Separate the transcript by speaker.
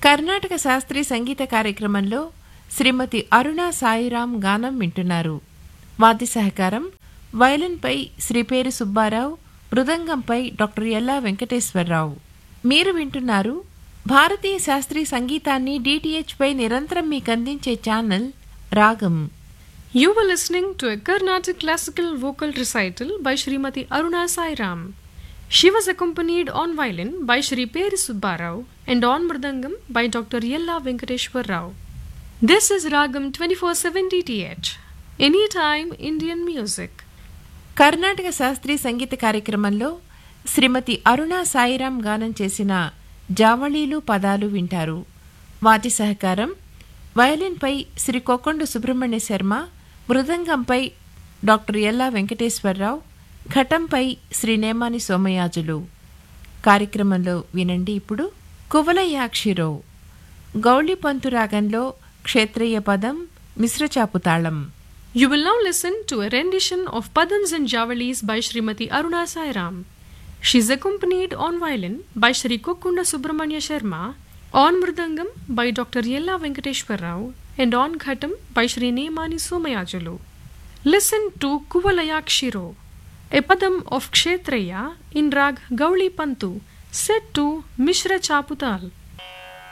Speaker 1: కర్ణాటక శాస్త్రీయ సంగీత కార్యక్రమంలో శ్రీమతి అరుణ సాయిరాం గానం వింటున్నారు. వాద్య సహకారం వయలిన్పై శ్రీ పేరు సుబ్బారావు, మృదంగంపై డాక్టర్ ఎల్లా వెంకటేశ్వరరావు. మీరు వింటున్నారు భారతీయ శాస్త్రీయ సంగీతాన్ని DTH పై నిరంతరం మీకు అందించే ఛానల్ రాగం.
Speaker 2: You were listening to a Carnatic classical vocal recital by Srimati Aruna Sairam. She was accompanied on violin by Shri Peri Subbarao and on mridangam by Dr. Yella Venkateshwar Rao. This is Ragam 24/7 DTH. Anytime Indian music.
Speaker 1: Karnataka శాస్త్రీయ సంగీత కార్యక్రమంలో శ్రీమతి అరుణ సాయిరాం గానం చేసిన జావళీలు పదాలు వింటారు. వాద్య సహకారం వయలిన్పై Shri Kokkonda Subrahmanya Sharma, మృదంగంపై doctor ఎల్లా వెంకటేశ్వరరావు, ఘటంపై శ్రీ నేమాని సోమయాజులు. కార్యక్రమంలో వినండి ఇప్పుడు కువలయాక్షిరో, గౌళిపంతు రాగంలో క్షేత్రీయ పదం, మిశ్రచాపు తాళం.
Speaker 2: You will now listen to a rendition of Padams and Javalis by Srimati Aruna Sairam. She is accompanied on violin by Shri Kokkunda Subramanya Sharma, on mridangam by Dr. Yella Venkateshwar Rao and on ghatam by Shri Nemani Somayajulu. Listen to Kuvalayakshiro, a padam of Kshetraya in rag Gauli Pantu, set to Mishra Chaputal.